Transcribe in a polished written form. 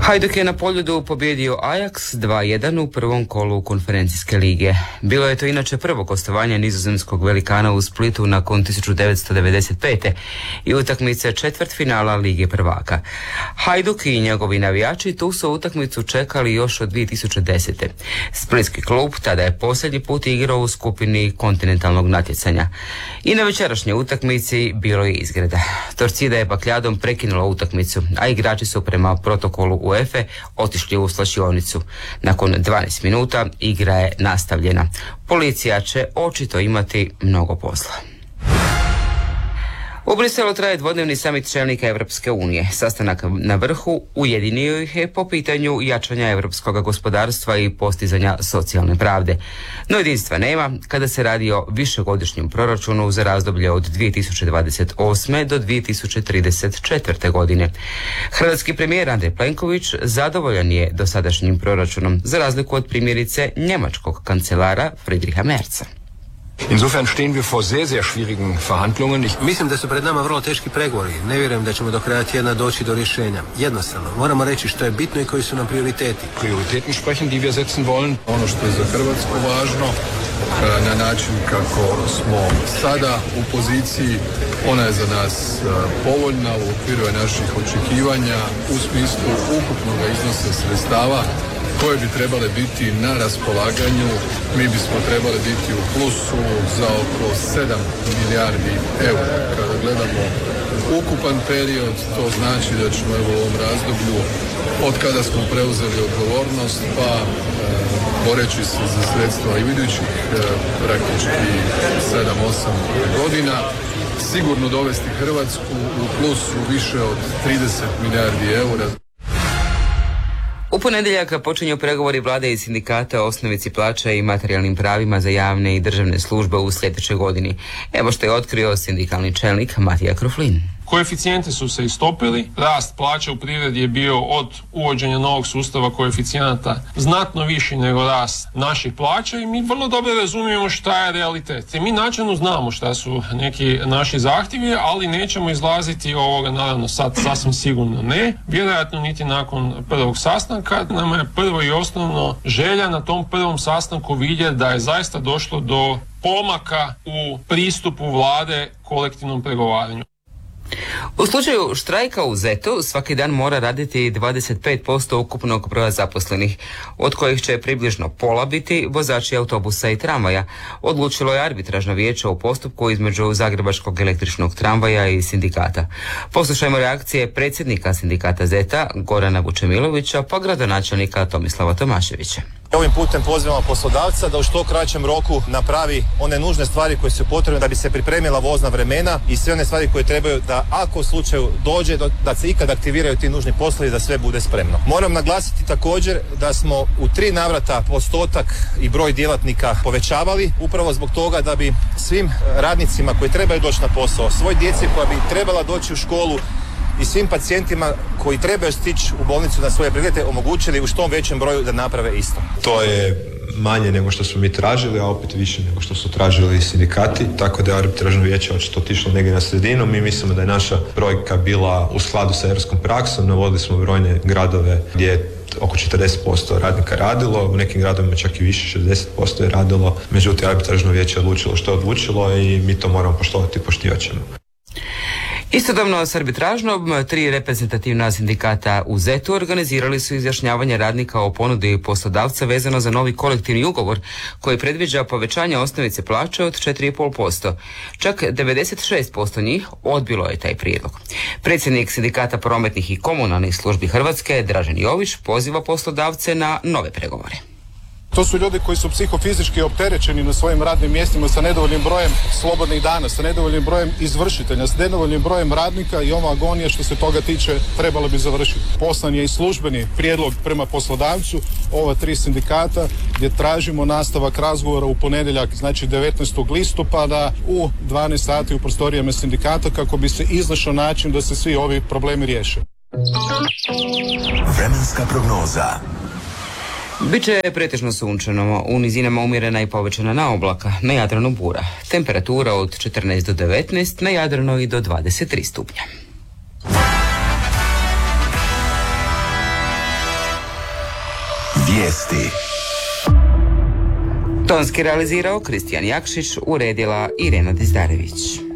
Hajduk je na Poljudu pobjedio Ajax 2-1 u prvom kolu konferencijske lige. Bilo je to inače prvo gostovanje nizozemskog velikana u Splitu nakon 1995. i utakmice četvrtfinala Lige prvaka. Hajduk i njegovi navijači tu su utakmicu čekali još od 2010. Splitski klub tada je posljednji put igrao u skupini kontinentalnog natjecanja. I na večerašnjoj utakmici bilo je izgreda. Torcida je bakljadom prekinula utakmicu, a igrači su prema protokolu UEFA otišli u slačionicu. Nakon 12 minuta igra je nastavljena. Policija će očito imati mnogo posla. U Briselu traje dvodnevni samit čelnika Europske unije. Sastanak na vrhu ujedinio ih je po pitanju jačanja europskog gospodarstva i postizanja socijalne pravde. No jedinstva nema kada se radi o višegodišnjem proračunu za razdoblje od 2028. do 2034. godine. Hrvatski premijer Andrej Plenković zadovoljan je dosadašnjim proračunom, za razliku od primjerice njemačkog kancelara Friedricha Merza. Insofern stehen wir vor sehr, sehr schwierigen Verhandlungen. Mislim da su pred nama vrlo teški pregovori. Ne vjerujem da ćemo do kraja tjedna doći do rješenja. Jednostavno, moramo reći što je bitno i koji su nam prioriteti. Prioritäten sprechen, die wir setzen wollen. Ono što je za Hrvatsku važno, na način kako smo sada u poziciji, ona je za nas povoljna, u okviru je naših očekivanja u smislu ukupnog iznosa sredstava koje bi trebale biti na raspolaganju. Mi bismo trebali biti u plusu za oko 7 milijardi eura. Kada gledamo ukupan period, to znači da ćemo u ovom razdoblju od kada smo preuzeli odgovornost pa boreći se za sredstva i idućih praktički 7-8 godina sigurno dovesti Hrvatsku u plusu više od 30 milijardi eura. U ponedjeljak počinju pregovori vlade i sindikata o osnovici plaća i materijalnim pravima za javne i državne službe u sljedećoj godini. Evo što je otkrio sindikalni čelnik Matija Kroflin. Koeficijenti su se istopili, rast plaća u privredi je bio od uvođenja novog sustava koeficijenata znatno viši nego rast naših plaća i mi vrlo dobro razumijemo šta je realitet. I mi načelno znamo šta su neki naši zahtjevi, ali nećemo izlaziti ovoga, naravno sad sasvim sigurno ne. Vjerojatno niti nakon prvog sastanka. Nama je prvo i osnovno želja na tom prvom sastanku vidjeti da je zaista došlo do pomaka u pristupu vlade kolektivnom pregovaranju. U slučaju štrajka u ZET-u svaki dan mora raditi 25% ukupnog broja zaposlenih, od kojih će približno pola biti vozači autobusa i tramvaja. Odlučilo je arbitražno vijeće u postupku između Zagrebačkog električnog tramvaja i sindikata. Poslušajmo reakcije predsjednika sindikata ZET-a Gorana Vučemilovića pa gradonačelnika Tomislava Tomaševića. Ovim putem pozivamo poslodavca da u što kraćem roku napravi one nužne stvari koje su potrebne da bi se pripremila vozna vremena i sve one stvari koje trebaju da ako u slučaju dođe da se ikad aktiviraju ti nužni poslovi da sve bude spremno. Moram naglasiti također da smo u 3 navrata postotak i broj djelatnika povećavali upravo zbog toga da bi svim radnicima koji trebaju doći na posao, svoj djeci koja bi trebala doći u školu i svim pacijentima koji trebaju stići u bolnicu na svoje preglede omogućili u što većem broju da naprave isto. To je manje nego što smo mi tražili, a opet više nego što su tražili sindikati, tako da je arbitražno vijeće očito otišlo negdje na sredinu. Mi mislimo da je naša brojka bila u skladu sa europskom praksom, navodili smo brojne gradove gdje je oko 40% radnika radilo, u nekim gradovima čak i više, 60% je radilo, međutim arbitražno vijeće je odlučilo što je odlučilo i mi to moramo poštovati i poštivat ćemo. Istodobno s arbitražnom 3 reprezentativna sindikata u ZET-u organizirali su izjašnjavanje radnika o ponudi poslodavca vezano za novi kolektivni ugovor koji predviđa povećanje osnovice plaće od 4,5%. Čak 96% njih odbilo je taj prijedlog. Predsjednik sindikata prometnih i komunalnih službi Hrvatske, Dražen Jović, poziva poslodavce na nove pregovore. To su ljudi koji su psihofizički opterećeni na svojim radnim mjestima sa nedovoljnim brojem slobodnih dana, sa nedovoljnim brojem izvršitelja, sa nedovoljnim brojem radnika i ova agonija što se toga tiče trebala bi završiti. Poslan je i službeni prijedlog prema poslodavcu, ova 3 sindikata gdje tražimo nastavak razgovora u ponedjeljak, znači 19. listopada u 12 sati u prostorijama sindikata kako bi se iznašao način da se svi ovi problemi riješe. Vremenska prognoza. Biće pretežno sunčano, u nizinama umjerena i povećana na oblaka, na Jadranu bura. Temperatura od 14 do 19, na Jadranu i do 23 stupnja. Vijesti. Tonski realizirao Kristijan Jakšić, uredila Irena Dizdarević.